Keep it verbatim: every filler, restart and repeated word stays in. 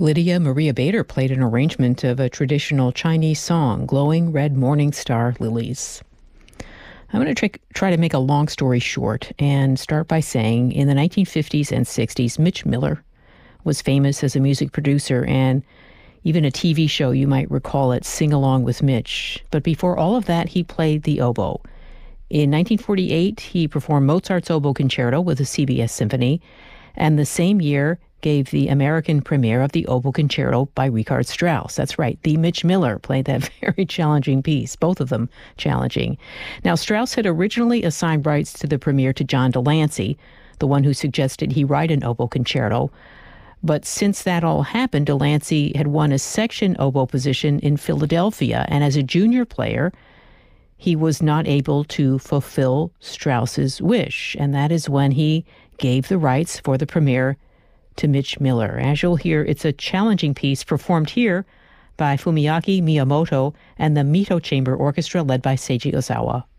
Lydia Maria Bader played an arrangement of a traditional Chinese song, Glowing Red Morning Star Lilies. I'm going to try, try to make a long story short and start by saying in the nineteen fifties and sixties, Mitch Miller was famous as a music producer and even a T V show, you might recall it, Sing Along with Mitch. But before all of that, he played the oboe. In nineteen forty-eight, he performed Mozart's Oboe Concerto with the C B S Symphony, and the same year gave the American premiere of the Oboe Concerto by Richard Strauss. That's right, the Mitch Miller played that very challenging piece, both of them challenging. Now, Strauss had originally assigned rights to the premiere to John Delancey, the one who suggested he write an oboe concerto. But since that all happened, Delancey had won a section oboe position in Philadelphia, and as a junior player, he was not able to fulfill Strauss's wish, and that is when he gave the rights for the premiere to Mitch Miller. As you'll hear, it's a challenging piece performed here by Fumiaki Miyamoto and the Mito Chamber Orchestra led by Seiji Ozawa.